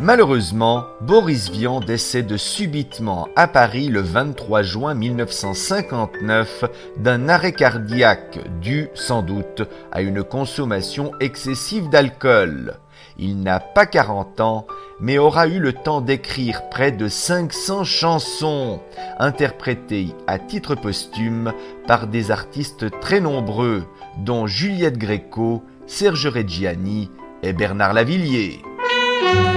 Malheureusement, Boris Vian décède subitement à Paris le 23 juin 1959 d'un arrêt cardiaque dû sans doute à une consommation excessive d'alcool. Il n'a pas 40 ans, mais aura eu le temps d'écrire près de 500 chansons, interprétées à titre posthume par des artistes très nombreux, dont Juliette Gréco, Serge Reggiani et Bernard Lavilliers.